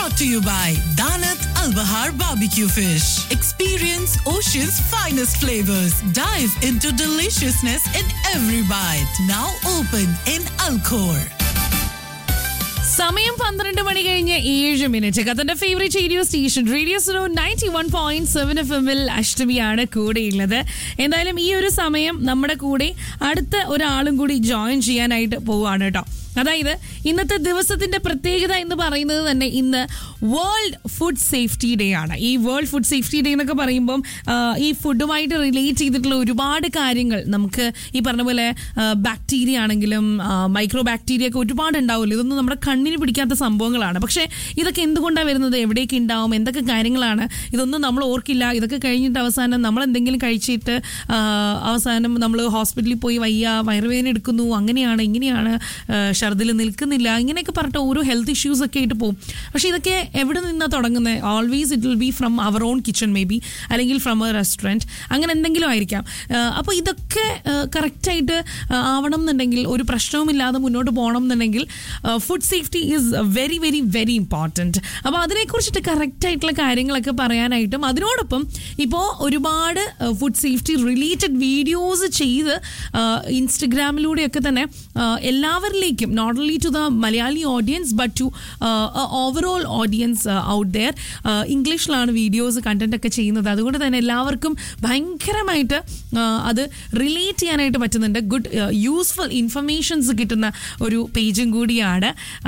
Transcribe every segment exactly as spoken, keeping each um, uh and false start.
brought to you by Danat Al Bahar Barbecue Fish. Experience Ocean's finest flavors. Dive into deliciousness in every bite. Now open in Alcor. സമയം പന്ത്രണ്ട് മണി കഴിഞ്ഞ് ഏഴ് minute. കത്തന്റെ favourite radio station radio Suno ninety one point seven F എമ്മിൽ അഷ്ടമിയാണ് കൂടെയുള്ളത്. എന്തായാലും ഈ ഒരു സമയം നമ്മുടെ കൂടെ അടുത്ത ഒരാളും കൂടി ജോയിൻ ചെയ്യാനായിട്ട് പോവുകയാണ് കേട്ടോ. അതായത് ഇന്നത്തെ ദിവസത്തിന്റെ പ്രത്യേകത എന്ന് പറയുന്നത് തന്നെ ഇന്ന് വേൾഡ് ഫുഡ് സേഫ്റ്റി ഡേ ആണ്. ഈ വേൾഡ് ഫുഡ് സേഫ്റ്റി ഡേ എന്നൊക്കെ പറയുമ്പം ഈ ഫുഡുമായിട്ട് റിലേറ്റ് ചെയ്തിട്ടുള്ള ഒരുപാട് കാര്യങ്ങൾ നമുക്ക് ഈ പറഞ്ഞ പോലെ ബാക്ടീരിയ ആണെങ്കിലും മൈക്രോ ബാക്ടീരിയ ഒക്കെ ഒരുപാട് ഉണ്ടാവില്ല. ഇതൊന്നും നമ്മുടെ കണ്ണിന് പിടിക്കാത്ത സംഭവങ്ങളാണ്. പക്ഷേ ഇതൊക്കെ എന്തുകൊണ്ടാണ് വരുന്നത്, എവിടേക്ക് ഉണ്ടാവും, എന്തൊക്കെ കാര്യങ്ങളാണ്, ഇതൊന്നും നമ്മൾ ഓർക്കില്ല. ഇതൊക്കെ കഴിഞ്ഞിട്ട് അവസാനം നമ്മൾ എന്തെങ്കിലും കഴിച്ചിട്ട് അവസാനം നമ്മൾ ഹോസ്പിറ്റലിൽ പോയി വയ്യ, വയറുവേദന എടുക്കുന്നു, അങ്ങനെയാണ് ഇങ്ങനെയാണ്, ഛർദിൽ നിൽക്കുന്നില്ല, ഇങ്ങനെയൊക്കെ പറഞ്ഞിട്ട് ഓരോ ഹെൽത്ത് ഇഷ്യൂസ് ഒക്കെ ആയിട്ട് പോകും. പക്ഷെ ഇതൊക്കെ എവിടെ നിന്നാണ് തുടങ്ങുന്നത്? Always it will be from our on kitchen, may be, അല്ലെങ്കിൽ ഫ്രം എ റെസ്റ്റോറൻറ്റ്, അങ്ങനെ എന്തെങ്കിലും ആയിരിക്കാം. അപ്പോൾ ഇതൊക്കെ കറക്റ്റായിട്ട് ആവണം എന്നുണ്ടെങ്കിൽ, ഒരു പ്രശ്നവുമില്ലാതെ മുന്നോട്ട് പോകണം എന്നുണ്ടെങ്കിൽ food safety is very very very important. അപ്പോൾ അതിനെക്കുറിച്ചിട്ട് കറക്റ്റായിട്ടുള്ള കാര്യങ്ങളൊക്കെ പറയാനായിട്ടും അതിനോടൊപ്പം ഇപ്പോൾ ഒരുപാട് ഫുഡ് സേഫ്റ്റി റിലേറ്റഡ് വീഡിയോസ് ചെയ്ത് ഇൻസ്റ്റഗ്രാമിലൂടെയൊക്കെ തന്നെ എല്ലാവരിലേക്കും, not only to the Malayali audience but to uh, a overall audience uh, out there, ഇംഗ്ലീഷിലാണ് വീഡിയോസ് കണ്ടന്റ് ഒക്കെ ചെയ്യുന്നത്. അതുകൊണ്ട് തന്നെ എല്ലാവർക്കും ഭയങ്കരമായിട്ട് അത് റിലേറ്റ് ചെയ്യാനായിട്ട് പറ്റുന്നുണ്ട്. ഗുഡ് യൂസ്ഫുൾ ഇൻഫർമേഷൻസ് കിട്ടുന്ന ഒരു പേജും കൂടിയാണ്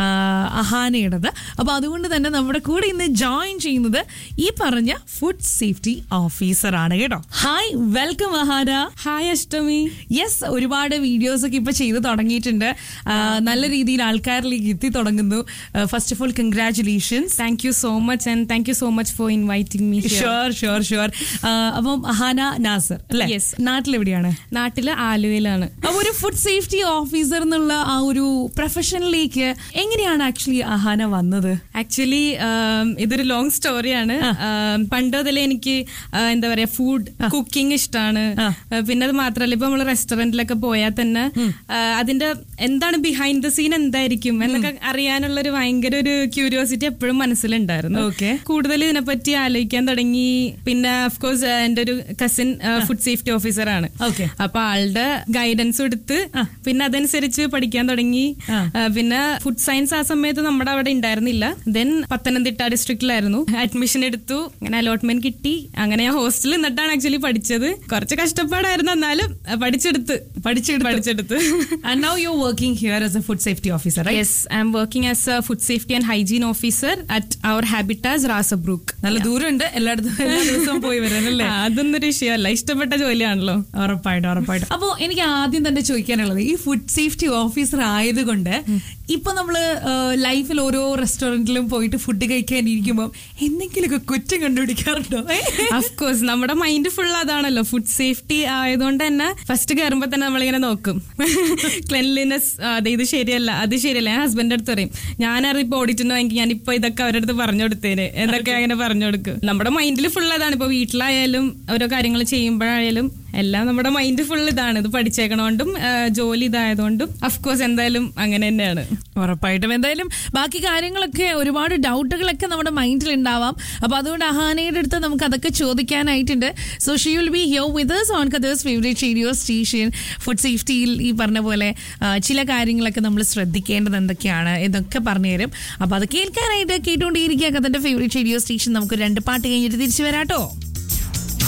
അഹാനയുടേത്. അപ്പോൾ അതുകൊണ്ട് തന്നെ നമ്മുടെ കൂടെ ഇന്ന് ജോയിൻ ചെയ്യുന്നത് ഈ പറഞ്ഞ ഫുഡ് സേഫ്റ്റി ഓഫീസറാണ് കേട്ടോ. Hi, welcome Ahana. ഹായ് അഷ്ടമി. യെസ്, ഒരുപാട് വീഡിയോസ് ഒക്കെ ഇപ്പൊ ചെയ്ത് തുടങ്ങിയിട്ടുണ്ട്. നല്ല രീതിയിൽ ആൾക്കാരിലേക്ക് എത്തി തുടങ്ങുന്നു. First of all congratulations. Thank you so much and thank you so much for inviting me. Sure sure sure. അപ്പം അഹാന നാസർ അല്ലേ? യെസ്. നാട്ടിലെവിടെയാണ്? നാട്ടില് ആലുവയിലാണ്. അപ്പൊ ഒരു ഫുഡ് സേഫ്റ്റി ഓഫീസർ എന്നുള്ള ആ ഒരു പ്രൊഫഷനിലേക്ക് എങ്ങനെയാണ് ആക്ച്വലി അഹാന വന്നത്? ആക്ച്വലി ഇതൊരു ലോങ് സ്റ്റോറിയാണ്. പണ്ട് മുതലേ എനിക്ക് എന്താ പറയാ ഫുഡ് കുക്കിംഗ് ഇഷ്ടമാണ്. പിന്നെ അത് മാത്രമല്ല, ഇപ്പൊ നമ്മള് റെസ്റ്റോറന്റിലൊക്കെ പോയാൽ തന്നെ അതിന്റെ എന്താണ് ബിഹൈൻഡ് ദ സീൻ എന്തായിരിക്കും എന്നൊക്കെ അറിയാനുള്ള ഒരു ഭയങ്കര ഒരു ക്യൂരിയോസിറ്റി എപ്പോഴും മനസ്സിലുണ്ടായിരുന്നു. ഓക്കെ. കൂടുതൽ ഇതിനെപ്പറ്റി ആലോചിക്കാൻ തുടങ്ങി. പിന്നെ ഓഫ്കോഴ്സ് എന്റെ ഒരു കസിൻ ഫുഡ് സേഫ്റ്റി ഓഫീസറാണ്. അപ്പൊ ആളുടെ ഗൈഡൻസ് എടുത്ത് പിന്നെ അതനുസരിച്ച് പഠിക്കാൻ തുടങ്ങി. പിന്നെ ഫുഡ് സയൻസ് ആ സമയത്ത് നമ്മുടെ അവിടെ ഉണ്ടായിരുന്നില്ല. ദെൻ പത്തനംതിട്ട ഡിസ്ട്രിക്റ്റിലായിരുന്നു. അഡ്മിഷൻ എടുത്തു, അങ്ങനെ അലോട്ട്മെന്റ് കിട്ടി. അങ്ങനെ ഞാൻ ഹോസ്റ്റലിൽ നിന്നിട്ടാണ് ആക്ച്വലി പഠിച്ചത്. കുറച്ച് കഷ്ടപ്പാടായിരുന്നു, എന്നാലും പഠിച്ചെടുത്ത് പഠിച്ചെടുത്ത് പഠിച്ചെടുത്ത് And now you're working here as a food safety officer, right? Yes, I'm working as a food safety and hygiene officer at our habitat Rasabrook. നല്ല ദൂരമുണ്ട്, എല്ലായിടത്തും എല്ലാ ദിവസവും പോയി വരാനല്ലേ? അതൊന്നും ഒരു വിഷയമല്ല, ഇഷ്ടപ്പെട്ട ജോലിയാണല്ലോ. ഉറപ്പായിട്ടും ഉറപ്പായിട്ടും. അപ്പോൾ എനിക്ക് ആദ്യം തന്നെ ചോദിക്കാനുള്ളത്, ഈ ഫുഡ് സേഫ്റ്റി ഓഫീസർ ആയതുകൊണ്ട് ഇപ്പൊ നമ്മള് ലൈഫിൽ ഓരോ റെസ്റ്റോറന്റിലും പോയിട്ട് ഫുഡ് കഴിക്കാനിരിക്കുമ്പോൾ എന്തെങ്കിലുമൊക്കെ കുറ്റം കണ്ടുപിടിക്കാറുണ്ടോ? അഫ്കോഴ്സ്, നമ്മുടെ മൈൻഡ് ഫുൾ അതാണല്ലോ. ഫുഡ് സേഫ്റ്റി ആയതുകൊണ്ട് തന്നെ ഫസ്റ്റ് കയറുമ്പോ തന്നെ നമ്മളിങ്ങനെ നോക്കും ക്ലെൻലിനെസ്, അതെ ഇത് ശരിയല്ല അത് ശരിയല്ല. ഞാൻ ഹസ്ബൻഡിന്റെ അടുത്ത് പറയും, ഞാനറിയിപ്പോ ഓടിച്ചിട്ടുണ്ടെങ്കിൽ ഞാനിപ്പോ ഇതൊക്കെ അവരുടെ അടുത്ത് പറഞ്ഞു കൊടുത്തേനെ എന്നൊക്കെ അങ്ങനെ പറഞ്ഞു കൊടുക്കും. നമ്മുടെ മൈൻഡിൽ ഫുൾ അതാണ്. ഇപ്പൊ വീട്ടിലായാലും ഓരോ കാര്യങ്ങൾ ചെയ്യുമ്പോഴായാലും എല്ലാം നമ്മുടെ മൈൻഡ് ഫുൾ ഇതാണ്. ഇത് പഠിച്ചേക്കണോണ്ടും ജോലി ഇതായതുകൊണ്ടും അഫ്കോഴ്സ് എന്തായാലും അങ്ങനെ തന്നെയാണ്. ഉറപ്പായിട്ടും. എന്തായാലും ബാക്കി കാര്യങ്ങളൊക്കെ ഒരുപാട് ഡൗട്ടുകളൊക്കെ നമ്മുടെ മൈൻഡിൽ ഉണ്ടാവാം. അപ്പൊ അതുകൊണ്ട് അഹാനയുടെ അടുത്ത് നമുക്ക് അതൊക്കെ ചോദിക്കാനായിട്ടുണ്ട്. So she will be here with us on Qatar's favorite radio station. Food സേഫ്റ്റിയിൽ ഈ പറഞ്ഞ പോലെ ചില കാര്യങ്ങളൊക്കെ നമ്മൾ ശ്രദ്ധിക്കേണ്ടത് എന്തൊക്കെയാണ് എന്നൊക്കെ പറഞ്ഞുതരും. അപ്പൊ അത് കേൾക്കാനായിട്ട് കേട്ടുകൊണ്ടേയിരിക്കുക. ഖത്തറിന്റെ ഫേവറേറ്റ് റേഡിയോ സ്റ്റേഷൻ. നമുക്ക് രണ്ട് പാട്ട് കഴിഞ്ഞിട്ട് തിരിച്ചു വരാട്ടോ.